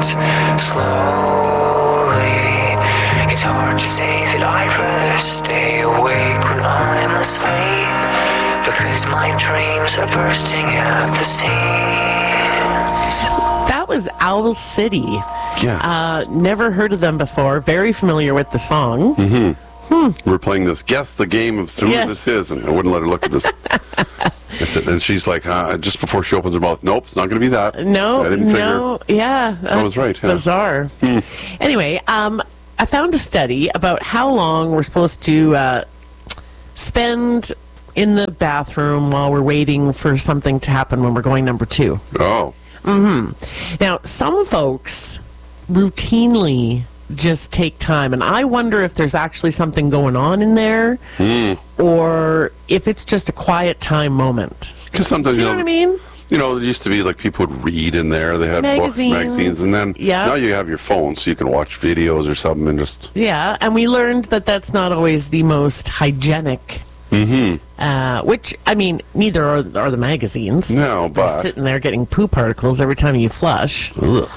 hands slowly. It's hard to say that I'd rather stay awake when I'm asleep, because my dreams are bursting at the seams. That was Owl City. Yeah. Never heard of them before. Very familiar with the song. We're playing this guess the game of who Yes. this is, and I wouldn't let her look at this. I said, and she's like, just before she opens her mouth, nope, it's not going to be that. No, I didn't no, yeah. I was right. Yeah. Bizarre. Anyway, I found a study about how long we're supposed to spend in the bathroom while we're waiting for something to happen when we're going number 2. Oh. Now, some folks routinely just take time, and I wonder if there's actually something going on in there, or if it's just a quiet time moment. Because sometimes, Do you know what I mean? You know, there used to be like people would read in there. They had books, magazines, and then now you have your phone, so you can watch videos or something and just. Yeah, and we learned that that's not always the most hygienic. Which, I mean, neither are the magazines. No, They're but sitting there getting poo particles every time you flush.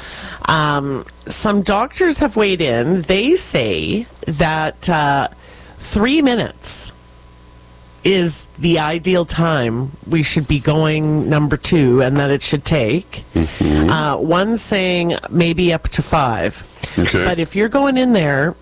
Some doctors have weighed in. They say that 3 minutes is the ideal time we should be going number 2, and that it should take. One's saying maybe up to 5. Okay. But if you're going in there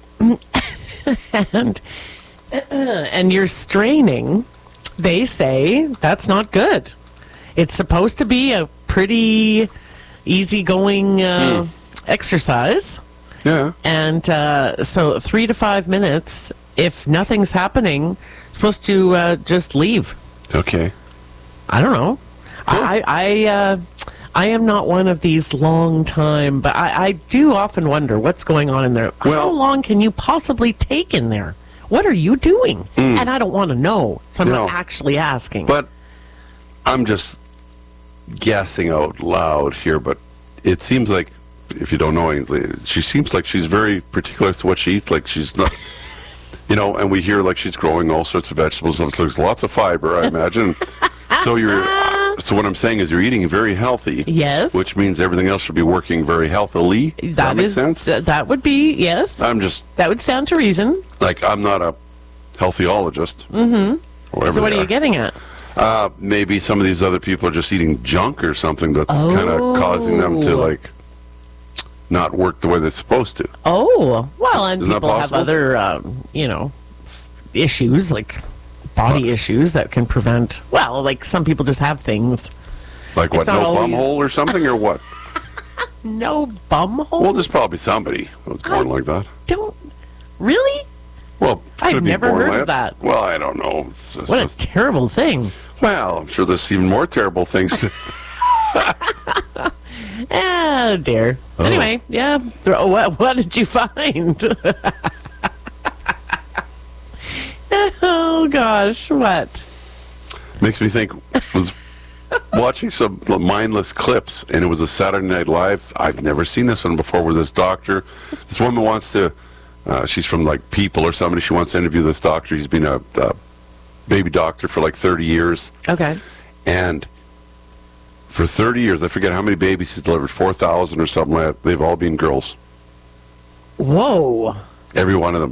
and you're straining, they say that's not good. It's supposed to be a pretty easygoing exercise. yeah, And so 3 to 5 minutes, if nothing's happening, supposed to just leave. okay. I don't know. I am not one of these long time, but I do often wonder what's going on in there. How Well- long can you possibly take in there? What are you doing? And I don't want to know, so I'm No. not actually asking. But I'm just guessing out loud here, but it seems like, if you don't know Ainsley, she seems like she's very particular as to what she eats. Like she's not, you know, and we hear like she's growing all sorts of vegetables. There's lots of fiber, I imagine. So so what I'm saying is you're eating very healthy. Yes. Which means everything else should be working very healthily. Does that make sense? That would be, yes. I'm just, That would stand to reason. like, I'm not a healthyologist. Mm-hmm. So what are you getting at? Maybe some of these other people are just eating junk or something that's kind of causing them to, like, not work the way they're supposed to. Oh, well, and Isn't that people have possible? other, issues, like body issues that can prevent, well, like some people just have things. Like what, It's not no always- bum hole or something, or what? No bum hole? Well, there's probably somebody who was born like that. Don't, really? Well, I've could be never born heard like of that. Well, I don't know. It's just, What a terrible thing. well, I'm sure there's even more terrible things. Oh, dear. Anyway, yeah. What did you find? Oh, gosh. What? Makes me think, was watching some mindless clips, and it was a Saturday Night Live. I've never seen this one before, where this woman wants to, she's from like People or somebody, she wants to interview this doctor. He's been a baby doctor for like 30 years. Okay. And for 30 years, I forget how many babies he's delivered, 4,000 or something like that. They've all been girls. Whoa. Every one of them.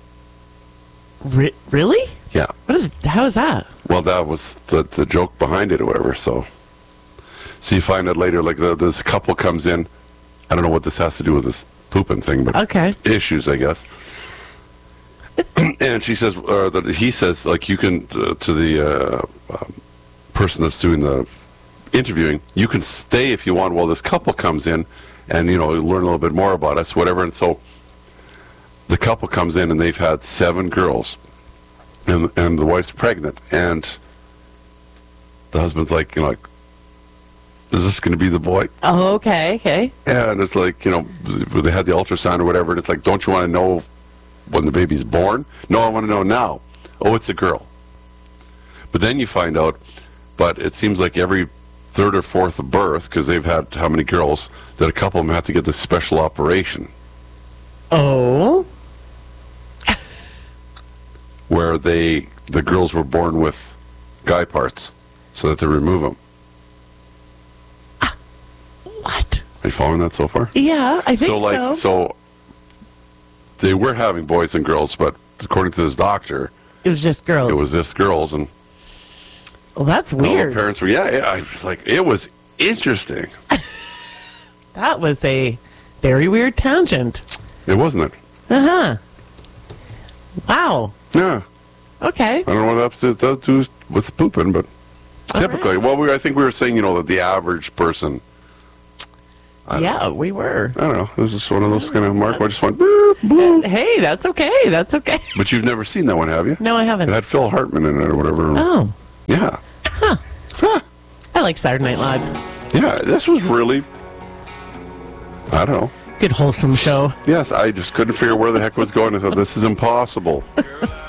Really? Yeah. How is that? Well, that was the joke behind it or whatever. So you find out later, like this couple comes in. I don't know what this has to do with this pooping thing, but Okay. issues, I guess. And she says, he says, like, you can, to the person that's doing the interviewing, you can stay if you want while this couple comes in and, learn a little bit more about us, whatever. And so the couple comes in and they've had 7 girls. And the wife's pregnant, and the husband's like, is this going to be the boy? Oh, okay. And it's like, they had the ultrasound or whatever, and it's like, don't you want to know when the baby's born? No, I want to know now. Oh, it's a girl. But then you find out, but it seems like every 3rd or 4th birth, because they've had how many girls, that a couple of them have to get this special operation. Oh. Where the girls were born with guy parts, so that they remove them. What? I you following that so far? Yeah, I think So, like, so they were having boys and girls, but according to this doctor, it was just girls. it was just girls, and Well, that's all the weird. parents were. Yeah, I was like, it was interesting. That was a very weird tangent. It wasn't it? Wow. Yeah. Okay. I don't know what that does do with pooping, but typically, I think we were saying, that the average person. Yeah, we were. I don't know. It was just one of those kind of Mark. I just went, boop, boop. Hey, that's okay. That's okay. But you've never seen that one, have you? No, I haven't. It had Phil Hartman in it or whatever. Oh, Yeah. I like Saturday Night Live. Yeah, this was really, I don't know. Good wholesome show. Yes, I just couldn't figure where the heck it was going. I thought, this is impossible.